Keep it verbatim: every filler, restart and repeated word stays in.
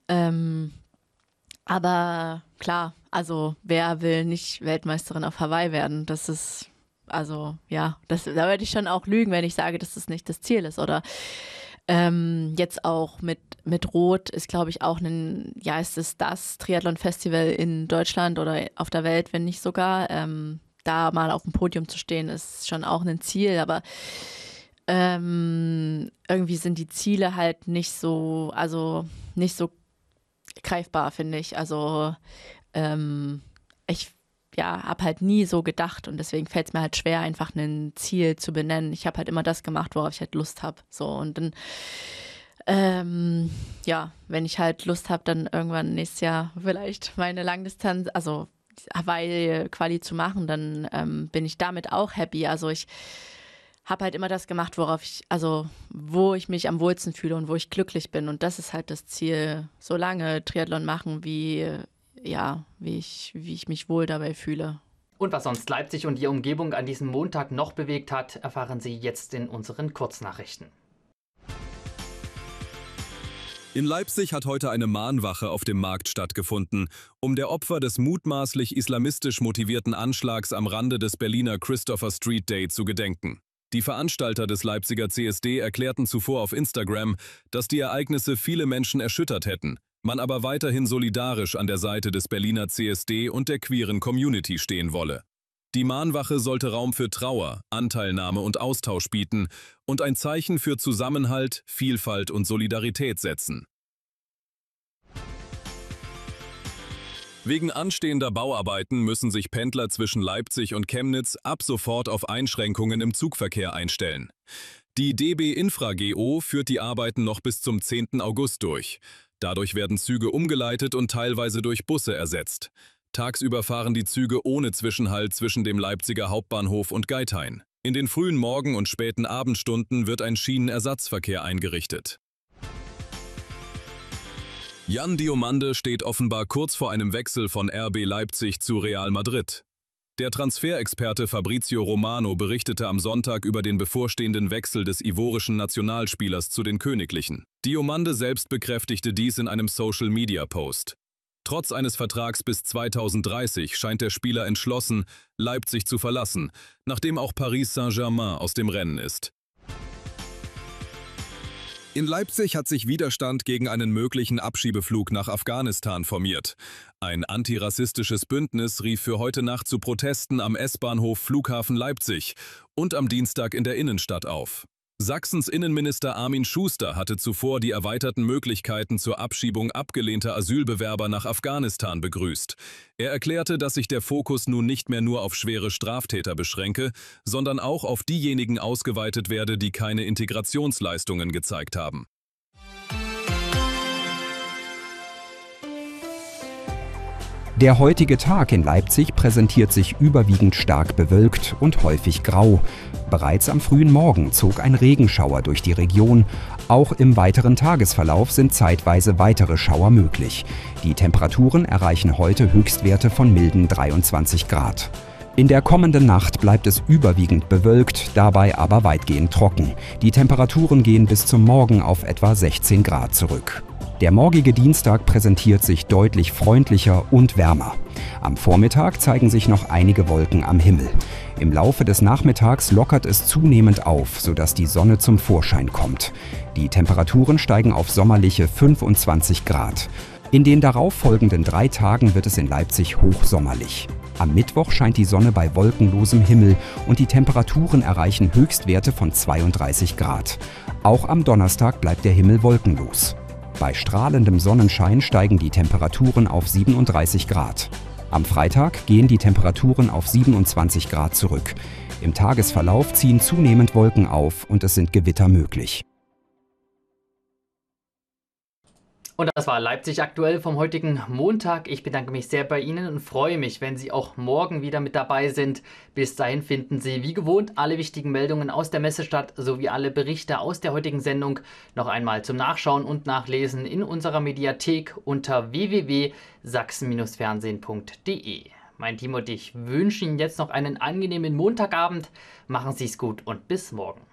Ähm, aber klar, also wer will nicht Weltmeisterin auf Hawaii werden? Das ist, also ja, das, da würde ich schon auch lügen, wenn ich sage, dass das nicht das Ziel ist. Oder ähm, jetzt auch mit, mit Rot ist, glaube ich, auch ein, ja, ist es das Triathlon-Festival in Deutschland oder auf der Welt, wenn nicht sogar. Ähm, da mal auf dem Podium zu stehen, ist schon auch ein Ziel, aber ähm, irgendwie sind die Ziele halt nicht so, also nicht so greifbar, finde ich. Also ähm, ich ja, habe halt nie so gedacht und deswegen fällt es mir halt schwer, einfach ein Ziel zu benennen. Ich habe halt immer das gemacht, worauf ich halt Lust habe. So und dann, ähm, ja, wenn ich halt Lust habe, dann irgendwann nächstes Jahr vielleicht meine Langdistanz, also Hawaii-Quali zu machen, dann ähm, bin ich damit auch happy. Also ich habe halt immer das gemacht, worauf ich, also wo ich mich am wohlsten fühle und wo ich glücklich bin. Und das ist halt das Ziel, so lange Triathlon machen, wie, ja, wie ich, wie ich mich wohl dabei fühle. Und was sonst Leipzig und die Umgebung an diesem Montag noch bewegt hat, erfahren Sie jetzt in unseren Kurznachrichten. In Leipzig hat heute eine Mahnwache auf dem Markt stattgefunden, um der Opfer des mutmaßlich islamistisch motivierten Anschlags am Rande des Berliner Christopher Street Day zu gedenken. Die Veranstalter des Leipziger C S D erklärten zuvor auf Instagram, dass die Ereignisse viele Menschen erschüttert hätten, man aber weiterhin solidarisch an der Seite des Berliner C S D und der queeren Community stehen wolle. Die Mahnwache sollte Raum für Trauer, Anteilnahme und Austausch bieten und ein Zeichen für Zusammenhalt, Vielfalt und Solidarität setzen. Wegen anstehender Bauarbeiten müssen sich Pendler zwischen Leipzig und Chemnitz ab sofort auf Einschränkungen im Zugverkehr einstellen. Die D B Infra G O führt die Arbeiten noch bis zum zehnten August durch. Dadurch werden Züge umgeleitet und teilweise durch Busse ersetzt. Tagsüber fahren die Züge ohne Zwischenhalt zwischen dem Leipziger Hauptbahnhof und Geithain. In den frühen Morgen- und späten Abendstunden wird ein Schienenersatzverkehr eingerichtet. Jan Diomande steht offenbar kurz vor einem Wechsel von R B Leipzig zu Real Madrid. Der Transferexperte Fabrizio Romano berichtete am Sonntag über den bevorstehenden Wechsel des ivorischen Nationalspielers zu den Königlichen. Diomande selbst bekräftigte dies in einem Social-Media-Post. Trotz eines Vertrags bis zweitausenddreißig scheint der Spieler entschlossen, Leipzig zu verlassen, nachdem auch Paris Saint-Germain aus dem Rennen ist. In Leipzig hat sich Widerstand gegen einen möglichen Abschiebeflug nach Afghanistan formiert. Ein antirassistisches Bündnis rief für heute Nacht zu Protesten am S-Bahnhof Flughafen Leipzig und am Dienstag in der Innenstadt auf. Sachsens Innenminister Armin Schuster hatte zuvor die erweiterten Möglichkeiten zur Abschiebung abgelehnter Asylbewerber nach Afghanistan begrüßt. Er erklärte, dass sich der Fokus nun nicht mehr nur auf schwere Straftäter beschränke, sondern auch auf diejenigen ausgeweitet werde, die keine Integrationsleistungen gezeigt haben. Der heutige Tag in Leipzig präsentiert sich überwiegend stark bewölkt und häufig grau. Bereits am frühen Morgen zog ein Regenschauer durch die Region. Auch im weiteren Tagesverlauf sind zeitweise weitere Schauer möglich. Die Temperaturen erreichen heute Höchstwerte von milden dreiundzwanzig Grad. In der kommenden Nacht bleibt es überwiegend bewölkt, dabei aber weitgehend trocken. Die Temperaturen gehen bis zum Morgen auf etwa sechzehn Grad zurück. Der morgige Dienstag präsentiert sich deutlich freundlicher und wärmer. Am Vormittag zeigen sich noch einige Wolken am Himmel. Im Laufe des Nachmittags lockert es zunehmend auf, sodass die Sonne zum Vorschein kommt. Die Temperaturen steigen auf sommerliche fünfundzwanzig Grad. In den darauffolgenden drei Tagen wird es in Leipzig hochsommerlich. Am Mittwoch scheint die Sonne bei wolkenlosem Himmel und die Temperaturen erreichen Höchstwerte von zweiunddreißig Grad. Auch am Donnerstag bleibt der Himmel wolkenlos. Bei strahlendem Sonnenschein steigen die Temperaturen auf siebenunddreißig Grad. Am Freitag gehen die Temperaturen auf siebenundzwanzig Grad zurück. Im Tagesverlauf ziehen zunehmend Wolken auf und es sind Gewitter möglich. Und das war Leipzig aktuell vom heutigen Montag. Ich bedanke mich sehr bei Ihnen und freue mich, wenn Sie auch morgen wieder mit dabei sind. Bis dahin finden Sie wie gewohnt alle wichtigen Meldungen aus der Messestadt sowie alle Berichte aus der heutigen Sendung noch einmal zum Nachschauen und Nachlesen in unserer Mediathek unter w w w punkt sachsen Bindestrich fernsehen punkt d e. Mein Team und ich wünschen Ihnen jetzt noch einen angenehmen Montagabend. Machen Sie es gut und bis morgen.